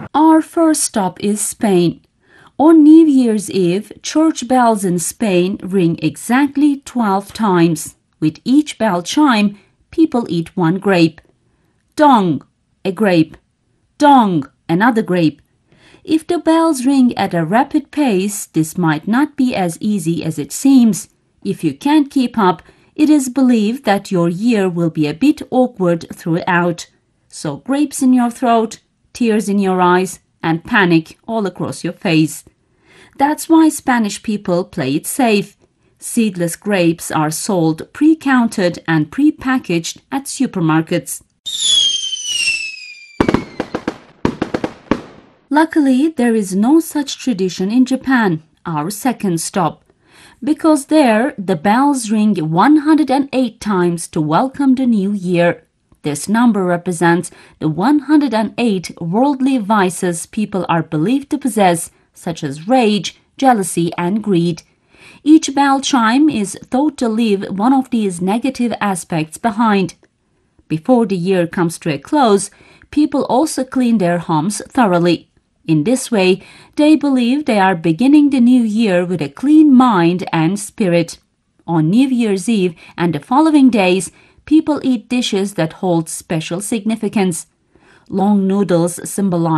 Our first stop is Spain. On New Year's Eve, church bells in Spain ring exactly 12 times. With each bell chime, people eat one grape. Dong, a grape. Dong, another grape. If the bells ring at a rapid pace, this might not be as easy as it seems. If you can't keep up, it is believed that your year will be a bit awkward throughout. So grapes in your throat, tears in your eyes, and panic all across your face. That's why Spanish people play it safe. Seedless grapes are sold pre-counted and pre-packaged at supermarkets. Luckily, there is no such tradition in Japan, our second stop, because there the bells ring 108 times to welcome the new year. This number represents the 108 worldly vices people are believed to possess, such as rage, jealousy, and greed. Each bell chime is thought to leave one of these negative aspects behind. Before the year comes to a close, people also clean their homes thoroughly. In this way, they believe they are beginning the new year with a clean mind and spirit. On New Year's Eve and the following days, people eat dishes that hold special significance. Long noodles symbolize